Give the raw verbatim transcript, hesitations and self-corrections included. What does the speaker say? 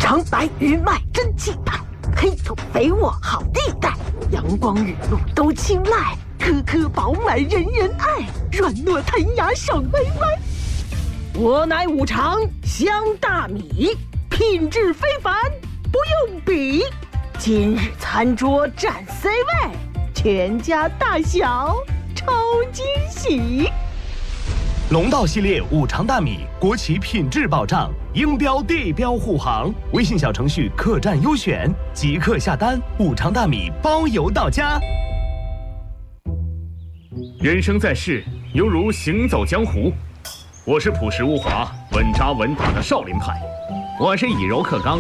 常白玉麦真气派，黑土肥沃好地带，阳光雨露都青睐，颗颗饱满人人爱，软糯弹牙爽歪歪。我乃五常香大米，品质非凡，不用比。今日餐桌占 C 位，全家大小超惊喜。 龙道系列五常大米，国企品质保障，应标地标护航。微信小程序客栈优选，即刻下单，五常大米包邮到家。 人生在世，犹如行走江湖。我是朴实无华、稳扎稳打的少林派，我是以柔克刚、